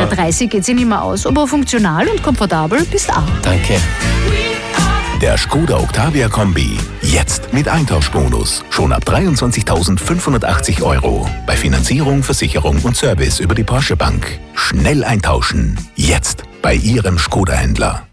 A30 geht sie nicht mehr aus, aber funktional und komfortabel bist auch. Danke. Der Skoda Octavia Kombi. Jetzt mit Eintauschbonus. Schon ab 23.580 €. Bei Finanzierung, Versicherung und Service über die Porsche Bank. Schnell eintauschen. Jetzt bei Ihrem Skoda-Händler.